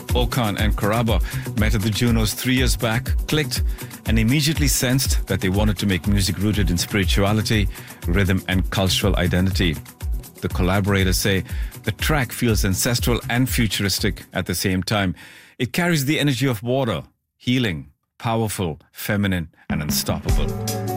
Okan and Koraba met at the Junos 3 years back, clicked, and immediately sensed that they wanted to make music rooted in spirituality, rhythm, and cultural identity. The collaborators say the track feels ancestral and futuristic at the same time. It carries the energy of water, healing, powerful, feminine, and unstoppable.